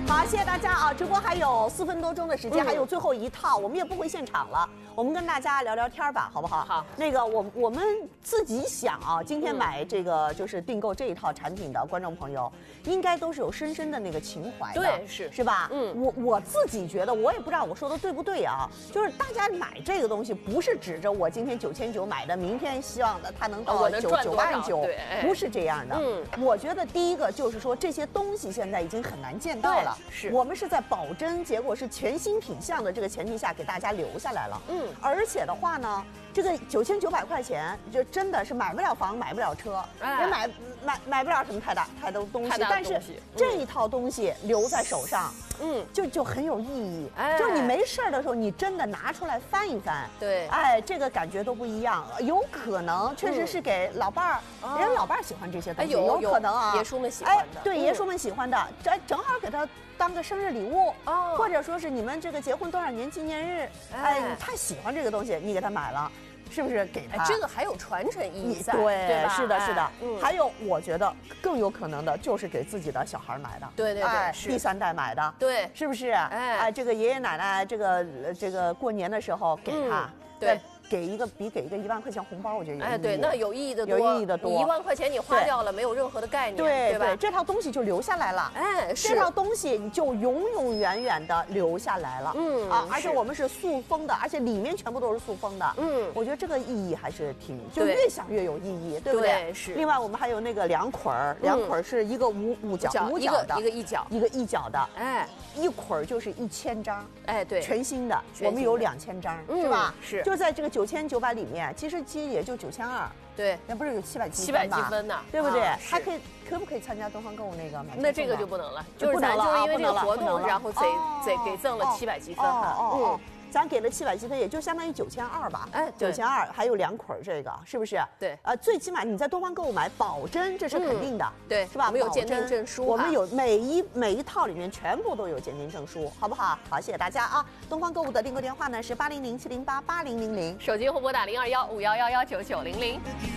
好，谢谢大家啊！直播还有4分多钟的时间，还有最后一套，我们也不回现场了，我们跟大家聊聊天吧，好不好？ 好。 那个我们自己想啊，今天买这个就是订购这一套产品的观众朋友，应该都是有深深的那个情怀的， 对， 是吧？我自己觉得，我也不知道我说的对不对啊，就是大家买这个东西不是指着我今天9900买的，明天希望的它能到9万9，不是这样的。我觉得第一个就是说这些东西现在已经很难见到了。 是我们是在保真，结果是全新品相的这个前提下给大家留下来了。而且的话呢，这个9900块钱就真的是买不了房，买不了车，也买不了什么太多东西。但是这一套东西留在手上，就很有意义。就是你没事的时候，你真的拿出来翻一翻， 对， 哎，这个感觉都不一样。有可能确实是给老伴儿，人家老伴儿喜欢这些东西，有可能啊， 爷叔们喜欢的， 对，爷叔们喜欢的，正好给他当个生日礼物，或者说是你们这个结婚多少年纪念日，哎，你太喜欢这个东西，你给他买了。是不是给他？ 这个还有传承意义在， 对吧？ 是的，是的。还有，我觉得更有可能的就是给自己的小孩买的， 对， 第3代买的， 对， 是不是？哎，这个爷爷奶奶，这个过年的时候给他， 对。 给一个比给一个1万块钱红包，我觉得有意义。 哎，对，那有意义的多， 有意义的多。 1万块钱你花掉了，没有任何的概念，对吧？ 这套东西就留下来了。哎，这套东西你就永远的留下来了。而且我们是塑封的，而且里面全部都是塑封的。我觉得这个意义还是就越想越有意义，对不对？ 是。 另外我们还有那个2捆儿，2捆儿是一个五角的， 一个一角， 一个一角的。 哎， 一捆儿就是1000张。哎， 对， 全新的，我们有2000张，是吧？ 是。 就在这个9900里面，其实也就9200，对，那不是有700积分呢， 对不对？还可不可以参加东方购物那个？ 那这个就不能了，就是咱就是因为这个活动，然后得给赠了700积分哈。 咱给了700积分，也就相当于9200吧。哎，9200还有2捆这个，是不是？ 对。 最起码你在东方购物买，保真这是肯定的， 对， 是吧？ 我们有鉴定证书， 我们有每一套里面全部都有鉴定证书，好不好？好，谢谢大家啊！东方购物的订购电话呢是800-708-8000， 手机后拨打0215111990。